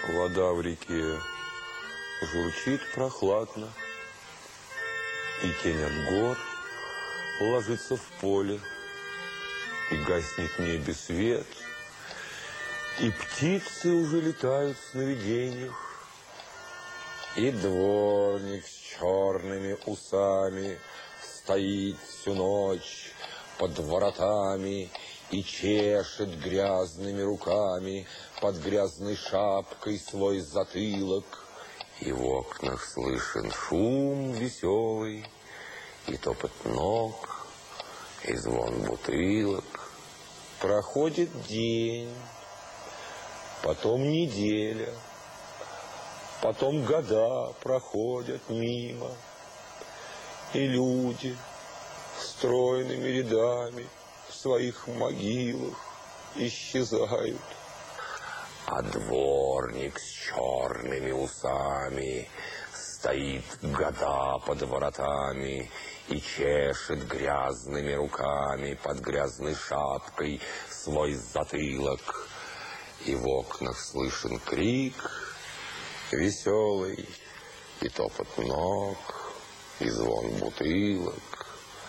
Вода в реке журчит прохладно, и тень от гор ложится в поле, и гаснет в небе свет, и птицы уже летают в сновидениях. И дворник с черными усами стоит всю ночь под воротами и чешет грязными руками под грязной шапкой свой затылок. И в окнах слышен шум веселый, и топот ног, и звон бутылок. Проходит день, потом неделя, потом года проходят мимо, и люди стройными рядами в своих могилах исчезают. А дворник с черными усами стоит года под воротами и чешет грязными руками под грязной шапкой свой затылок. И в окнах слышен крик веселый, и топот ног, и звон бутылок.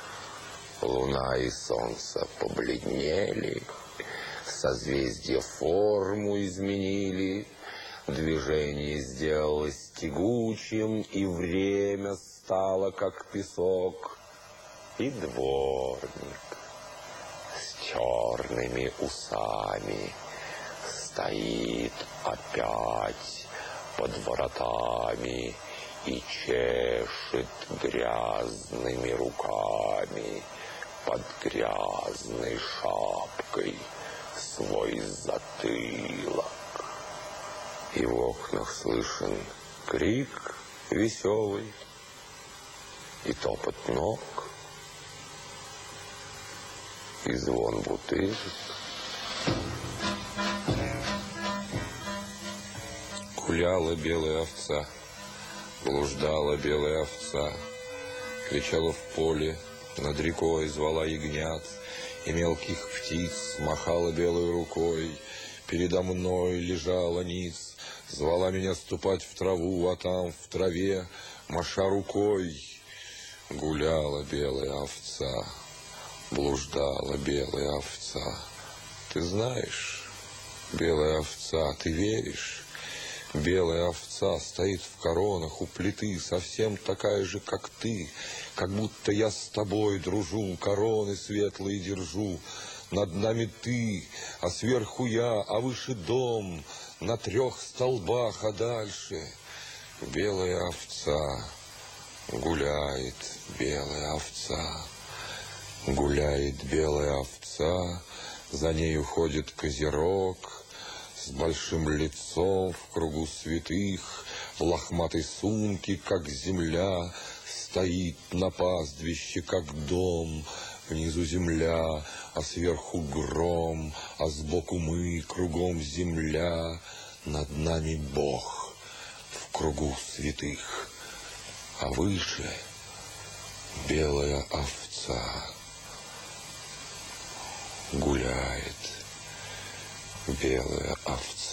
Луна и солнце побледнели, созвездия форму изменили, движение сделалось тягучим, и время стало как песок. И дворник с черными усами стоит опять под воротами и чешет грязными руками под грязной шапкой свой затылок. И в окнах слышен крик веселый, и топот ног, и звон бутылок. Гуляла белая овца, блуждала белая овца, кричала в поле, над рекой звала ягнят, и мелких птиц махала белой рукой. Передо мной лежала ниц, звала меня ступать в траву, а там в траве, маша рукой, гуляла белая овца, блуждала белая овца. Ты знаешь, белая овца, ты веришь? Белая овца стоит в коронах у плиты, совсем такая же, как ты, как будто я с тобой дружу, короны светлые держу. Над нами ты, а сверху я, а выше дом, на 3 столбах, а дальше белая овца, гуляет белая овца, гуляет белая овца, за ней уходит козерог с большим лицом в кругу святых, в лохматой сумке, как земля, стоит на пастбище, как дом. Внизу земля, а сверху гром, а сбоку мы, кругом земля. Над нами Бог в кругу святых, а выше белая овца гуляет, белая овца.